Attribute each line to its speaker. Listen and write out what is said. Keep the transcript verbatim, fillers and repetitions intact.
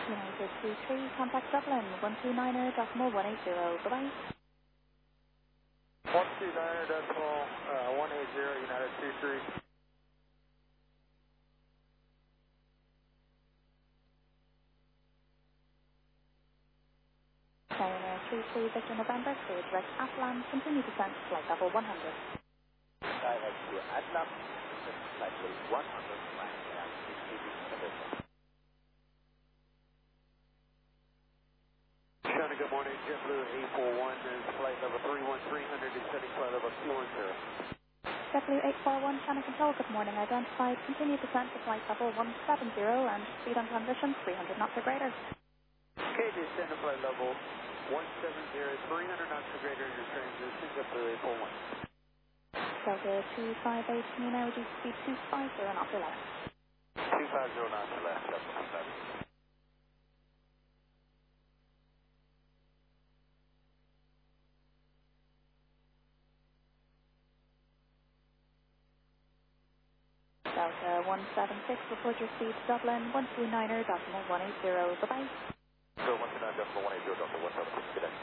Speaker 1: United two three, contact Dublin, one two niner decimal one eight zero, bye-bye.
Speaker 2: one two niner decimal one eight zero, United two three.
Speaker 1: Ryanair three three, Victor November, clear direct Atlan, continue descent, flight level one hundred.
Speaker 2: Direct to Atlan, flight level one hundred, Ryanair three three, November. Shona, good morning. JetBlue eight four one is flight level three one three hundred, descending flight level two one zero.
Speaker 1: JetBlue eight four one, Channel Control, good morning. Identified, continue descent to flight level one seven zero and speed on transition three hundred knots or greater.
Speaker 2: Okay, descend to flight level one seven zero, three hundred knots or greater in your transition, JetBlue eight four one.
Speaker 1: Delta two five eight, can you now reduce speed two five zero knots or less?
Speaker 2: two five zero knots or less, JetBlue.
Speaker 1: Delta one seven six, report your speed to Dublin, one two niner decimal one eight zero, bye-bye.
Speaker 2: So one two niner decimal one eight zero, Delta one seven six, good day.